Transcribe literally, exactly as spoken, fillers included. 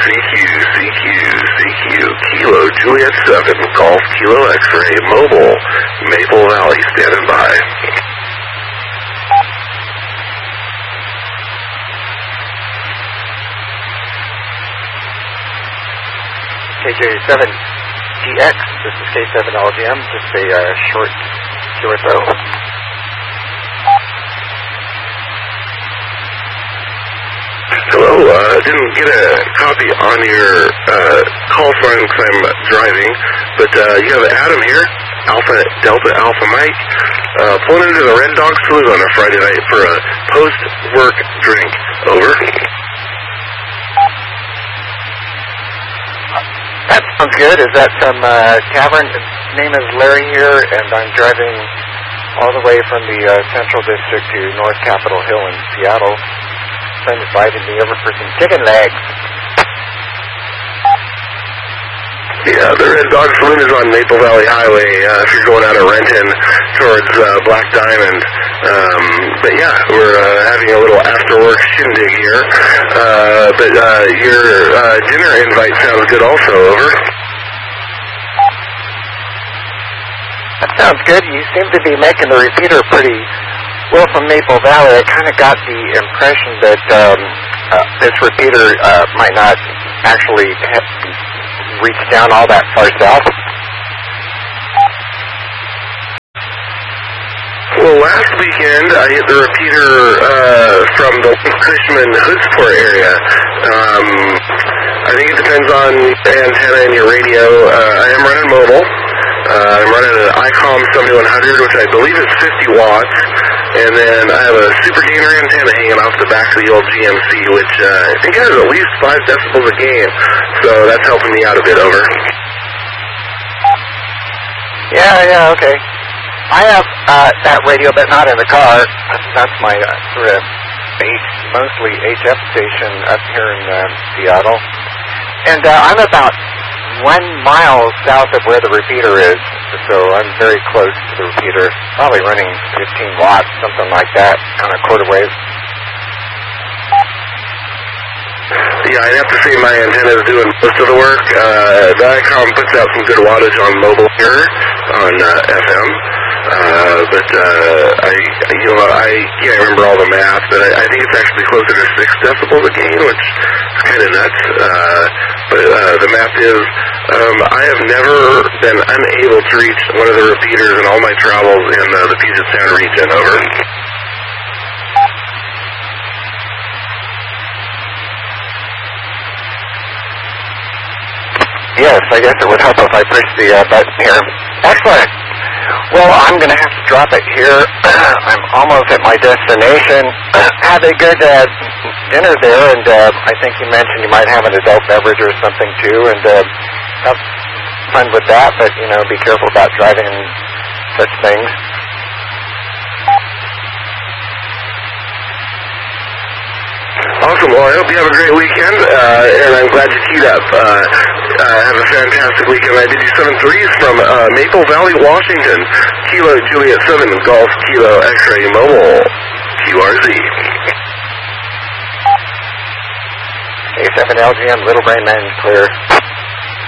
C Q, C Q, C Q, Kilo, Juliet seven, Golf, Kilo, X-Ray, Mobile, Maple Valley, standing by. K J seven G X, this is K seven L G M, just a uh, short Q S O. Hello, uh, didn't get a copy on your uh, call sign because I'm driving, but uh, you have Adam here, Alpha Delta Alpha Mike, uh, pulling into the Red Dog Saloon on a Friday night for a post-work drink. Over. That sounds good. Is that some uh, tavern? His name is Larry here, and I'm driving all the way from the uh, Central District to North Capitol Hill in Seattle. Friend invited me over for some chicken legs. Yeah, the Red Dog Saloon is on Maple Valley Highway uh, if you're going out of Renton towards uh, Black Diamond. Um, but yeah, we're uh, having a little after-work shindig here. Uh, but uh, your uh, dinner invite sounds good also, over. That sounds good. You seem to be making the repeater pretty well from Maple Valley. I kind of got the impression that um, uh, this repeater uh, might not actually have reach down all that far south. Well, last weekend I hit the repeater uh, from the Cushman Hoodsport area. Um, I think it depends on the antenna in your radio. Uh, I am running mobile. Uh, I'm running an ICOM seventy-one hundred, which I believe is fifty watts. And then I have a super gainer antenna hanging off the back of the old G M C, which uh, I think has at least five decibels a gain. So that's helping me out a bit, over. Yeah, yeah, okay. I have uh, that radio, but not in the car. That's my uh, sort of H, mostly H F station up here in uh, Seattle. And uh, I'm about one mile south of where the repeater is, so I'm very close to the repeater. Probably running fifteen watts, something like that, kind of quarter wave. Yeah, I'd have to say my antenna is doing most of the work. Uh, the ICOM puts out some good wattage on mobile here on uh, F M. Uh, but uh, I, you know, I can't remember all the math, but I, I think it's actually closer to six decibels a gain, which is kind of nuts. Uh, but uh, the math is, um, I have never been unable to reach one of the repeaters in all my travels in uh, the Puget Sound region, over. Yes, I guess it would help if I push the uh, button here. Excellent. Well, I'm going to have to drop it here. I'm almost at my destination. Have a good uh, dinner there, and uh, I think you mentioned you might have an adult beverage or something too, and uh, have fun with that, but, you know, be careful about driving such things. Awesome. Well, I hope you have a great weekend, uh, and I'm glad you teed up. Uh, uh, have a fantastic weekend. I did you seven threes from uh, Maple Valley, Washington. Kilo Juliet seven, Golf, Kilo X-Ray, Mobile, Q R Z. A seven L G M, Little Brain Man, clear.